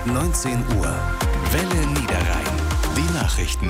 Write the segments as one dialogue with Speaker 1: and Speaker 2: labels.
Speaker 1: Jetzt 19 Uhr. Welle Niederrhein. Die Nachrichten.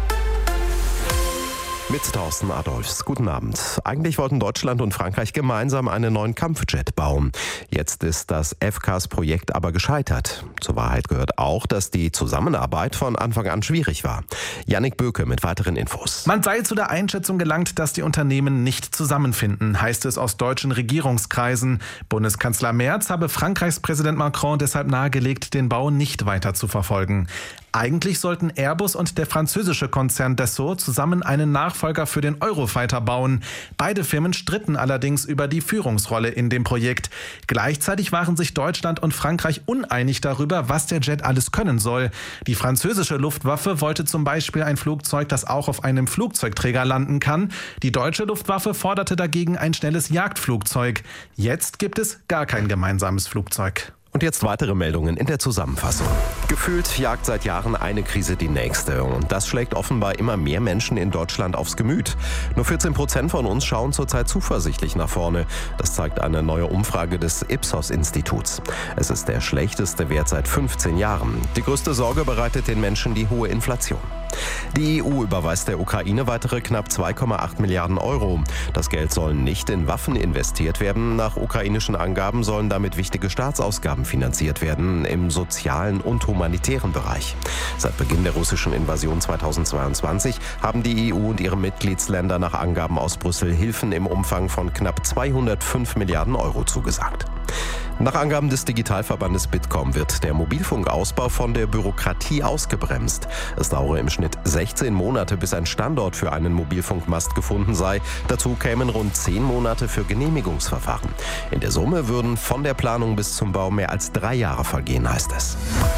Speaker 2: Mit Thorsten Adolfs. Guten Abend. Eigentlich wollten Deutschland und Frankreich gemeinsam einen neuen Kampfjet bauen. Jetzt ist das FCAS-Projekt aber gescheitert. Zur Wahrheit gehört auch, dass die Zusammenarbeit von Anfang an schwierig war. Yannick Böke mit weiteren Infos.
Speaker 3: Man sei zu der Einschätzung gelangt, dass die Unternehmen nicht zusammenfinden, heißt es aus deutschen Regierungskreisen. Bundeskanzler Merz habe Frankreichs Präsident Macron deshalb nahegelegt, den Bau nicht weiter zu verfolgen. Eigentlich sollten Airbus und der französische Konzern Dassault zusammen einen Nachfolger für den Eurofighter bauen. Beide Firmen stritten allerdings über die Führungsrolle in dem Projekt. Gleichzeitig waren sich Deutschland und Frankreich uneinig darüber, was der Jet alles können soll. Die französische Luftwaffe wollte zum Beispiel ein Flugzeug, das auch auf einem Flugzeugträger landen kann. Die deutsche Luftwaffe forderte dagegen ein schnelles Jagdflugzeug. Jetzt gibt es gar kein gemeinsames Flugzeug.
Speaker 2: Und jetzt weitere Meldungen in der Zusammenfassung. Gefühlt jagt seit Jahren eine Krise die nächste. Und das schlägt offenbar immer mehr Menschen in Deutschland aufs Gemüt. Nur 14% von uns schauen zurzeit zuversichtlich nach vorne. Das zeigt eine neue Umfrage des Ipsos-Instituts. Es ist der schlechteste Wert seit 15 Jahren. Die größte Sorge bereitet den Menschen die hohe Inflation. Die EU überweist der Ukraine weitere knapp 2,8 Milliarden Euro. Das Geld soll nicht in Waffen investiert werden. Nach ukrainischen Angaben sollen damit wichtige Staatsausgaben finanziert werden im sozialen und humanitären Bereich. Seit Beginn der russischen Invasion 2022 haben die EU und ihre Mitgliedsländer nach Angaben aus Brüssel Hilfen im Umfang von knapp 205 Milliarden Euro zugesagt. Nach Angaben des Digitalverbandes Bitkom wird der Mobilfunkausbau von der Bürokratie ausgebremst. Es dauere im Schnitt 16 Monate, bis ein Standort für einen Mobilfunkmast gefunden sei. Dazu kämen rund 10 Monate für Genehmigungsverfahren. In der Summe würden von der Planung bis zum Bau mehr als 3 Jahre vergehen, heißt es.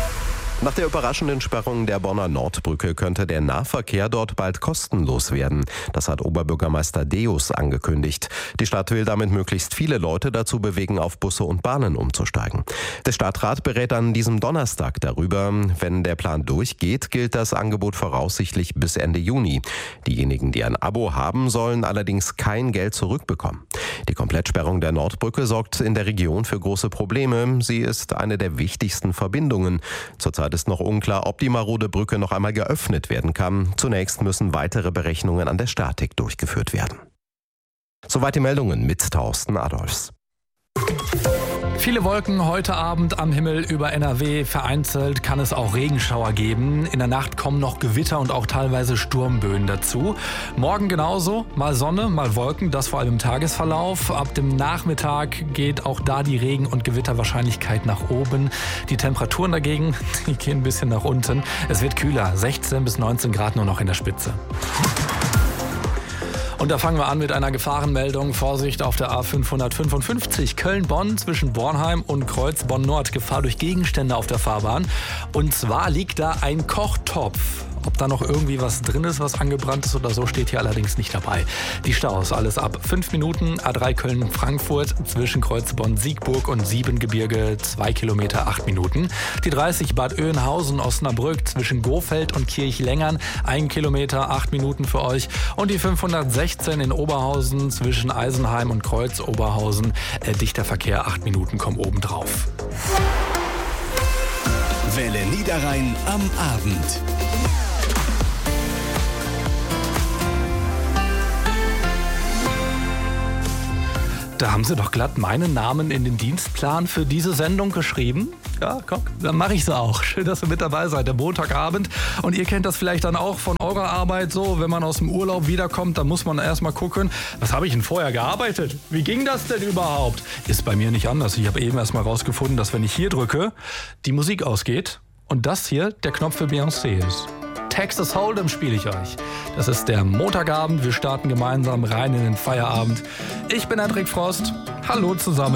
Speaker 2: Nach der überraschenden Sperrung der Bonner Nordbrücke könnte der Nahverkehr dort bald kostenlos werden. Das hat Oberbürgermeister Deus angekündigt. Die Stadt will damit möglichst viele Leute dazu bewegen, auf Busse und Bahnen umzusteigen. Der Stadtrat berät an diesem Donnerstag darüber. Wenn der Plan durchgeht, gilt das Angebot voraussichtlich bis Ende Juni. Diejenigen, die ein Abo haben, sollen allerdings kein Geld zurückbekommen. Die Komplettsperrung der Nordbrücke sorgt in der Region für große Probleme. Sie ist eine der wichtigsten Verbindungen. Zurzeit ist noch unklar, ob die marode Brücke noch einmal geöffnet werden kann. Zunächst müssen weitere Berechnungen an der Statik durchgeführt werden. Soweit die Meldungen mit Thorsten Adolfs.
Speaker 4: Viele Wolken heute Abend am Himmel über NRW. Vereinzelt kann es auch Regenschauer geben. In der Nacht kommen noch Gewitter und auch teilweise Sturmböen dazu. Morgen genauso, mal Sonne, mal Wolken, das vor allem im Tagesverlauf. Ab dem Nachmittag geht auch da die Regen- und Gewitterwahrscheinlichkeit nach oben. Die Temperaturen dagegen, die gehen ein bisschen nach unten. Es wird kühler, 16 bis 19 Grad nur noch in der Spitze. Und da fangen wir an mit einer Gefahrenmeldung. Vorsicht auf der A555 Köln-Bonn zwischen Bornheim und Kreuz Bonn-Nord. Gefahr durch Gegenstände auf der Fahrbahn. Und zwar liegt da ein Kochtopf. Ob da noch irgendwie was drin ist, was angebrannt ist oder so, steht hier allerdings nicht dabei. Die Staus, alles ab 5 Minuten. A3 Köln-Frankfurt zwischen Kreuz Bonn-Siegburg und Siebengebirge 2 Kilometer 8 Minuten. Die 30 Bad Oeynhausen-Osnabrück zwischen Gofeld und Kirchlängern 1 Kilometer 8 Minuten für euch. Und die 516 in Oberhausen zwischen Eisenheim und Kreuz Oberhausen. Dichter Verkehr 8 Minuten kommen oben drauf.
Speaker 1: Welle Niederrhein am Abend.
Speaker 4: Da haben Sie doch glatt meinen Namen in den Dienstplan für diese Sendung geschrieben. Ja, guck, dann mache ich es auch. Schön, dass ihr mit dabei seid, der Montagabend. Und ihr kennt das vielleicht dann auch von eurer Arbeit so, wenn man aus dem Urlaub wiederkommt, dann muss man erstmal gucken, was habe ich denn vorher gearbeitet? Wie ging das denn überhaupt? Ist bei mir nicht anders. Ich habe eben erstmal rausgefunden, dass wenn ich hier drücke, die Musik ausgeht und das hier der Knopf für Beyoncé ist. Texas Hold'em spiele ich euch. Das ist der Montagabend. Wir starten gemeinsam rein in den Feierabend. Ich bin Hendrik Frost. Hallo zusammen.